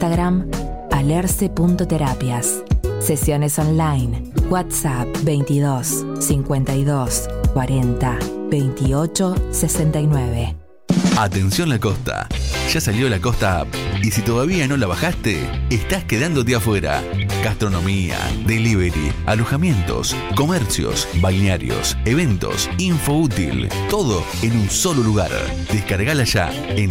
Instagram alerce.terapias. Sesiones online. WhatsApp 22 52 40 28 69. Atención La Costa, ya salió La Costa App y si todavía no la bajaste, estás quedándote afuera. Gastronomía, delivery, alojamientos, comercios, balnearios, eventos, info útil, todo en un solo lugar. Descargala ya en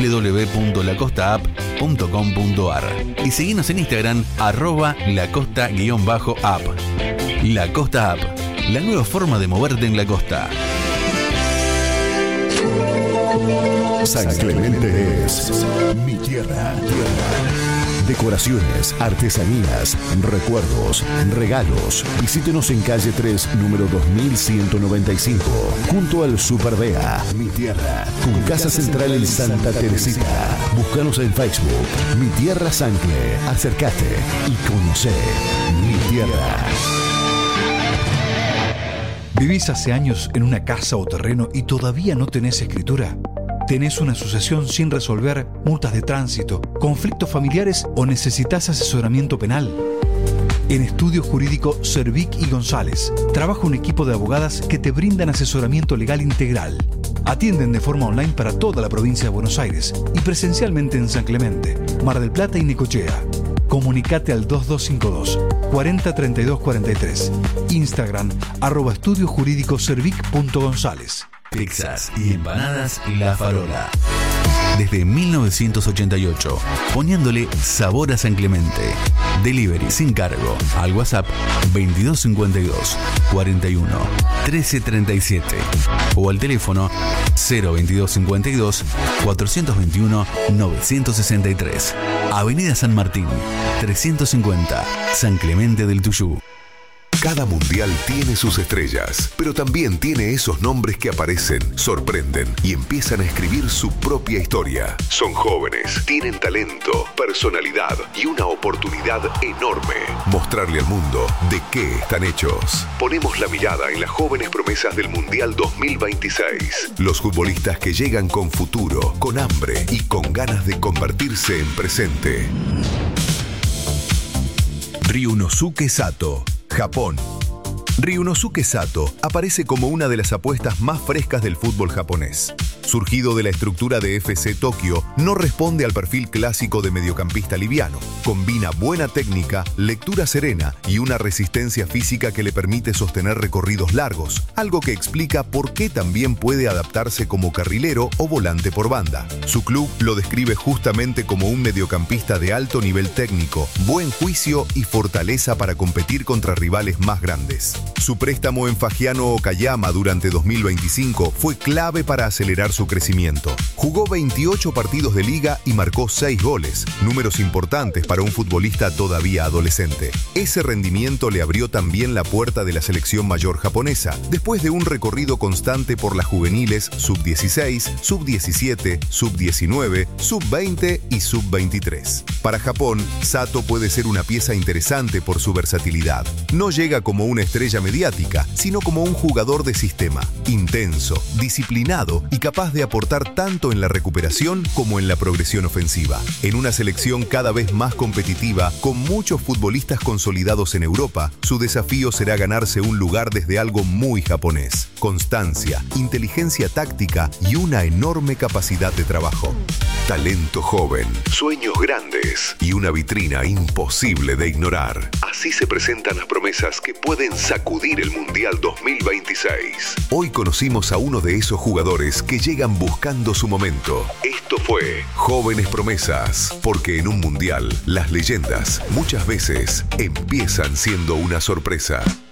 www.lacostaapp.com.ar y seguinos en Instagram @lacosta_app. La Costa App, la nueva forma de moverte en la costa. San Clemente es mi tierra. Decoraciones, artesanías, recuerdos, regalos. Visítenos en calle 3, número 2195, junto al Super Bea. Mi tierra, con casa central en Santa Teresita. Búscanos en Facebook, Mi Tierra Sancle. Acércate y conoce mi tierra. ¿Vivís hace años en una casa o terreno y todavía no tenés escritura? ¿Tenés una sucesión sin resolver, multas de tránsito, conflictos familiares o necesitas asesoramiento penal? En Estudio Jurídico Cervic y González trabaja un equipo de abogadas que te brindan asesoramiento legal integral. Atienden de forma online para toda la provincia de Buenos Aires y presencialmente en San Clemente, Mar del Plata y Necochea. Comunicate al 2252 40 32 43. Instagram @estudiojurídicocervic.gonzález. Pizzas y empanadas La Farola. Desde 1988, poniéndole sabor a San Clemente. Delivery sin cargo al WhatsApp 2252 41 1337 o al teléfono 02252 421 963. Avenida San Martín 350, San Clemente del Tuyú. Cada mundial tiene sus estrellas, pero también tiene esos nombres que aparecen, sorprenden y empiezan a escribir su propia historia. Son jóvenes, tienen talento, personalidad y una oportunidad enorme. Mostrarle al mundo de qué están hechos. Ponemos la mirada en las jóvenes promesas del Mundial 2026. Los futbolistas que llegan con futuro, con hambre y con ganas de convertirse en presente. Ryunosuke Sato, Japón. Ryunosuke Sato aparece como una de las apuestas más frescas del fútbol japonés. Surgido de la estructura de FC Tokio, no responde al perfil clásico de mediocampista liviano. Combina buena técnica, lectura serena y una resistencia física que le permite sostener recorridos largos, algo que explica por qué también puede adaptarse como carrilero o volante por banda. Su club lo describe justamente como un mediocampista de alto nivel técnico, buen juicio y fortaleza para competir contra rivales más grandes. Su préstamo en Fagiano Okayama durante 2025 fue clave para acelerar su crecimiento. Jugó 28 partidos de liga y marcó 6 goles, números importantes para un futbolista todavía adolescente. Ese rendimiento le abrió también la puerta de la selección mayor japonesa, después de un recorrido constante por las juveniles sub-16, sub-17, sub-19, sub-20 y sub-23. Para Japón, Sato puede ser una pieza interesante por su versatilidad. No llega como una estrella mediática, sino como un jugador de sistema, intenso, disciplinado y capaz de aportar tanto en la recuperación como en la progresión ofensiva. En una selección cada vez más competitiva, con muchos futbolistas consolidados en Europa, su desafío será ganarse un lugar desde algo muy japonés: constancia, inteligencia táctica y una enorme capacidad de trabajo. Talento joven, sueños grandes y una vitrina imposible de ignorar. Así se presentan las promesas que pueden sacudir el Mundial 2026. Hoy conocimos a uno de esos jugadores que llegan buscando su momento. Esto fue Jóvenes Promesas, porque en un Mundial las leyendas muchas veces empiezan siendo una sorpresa.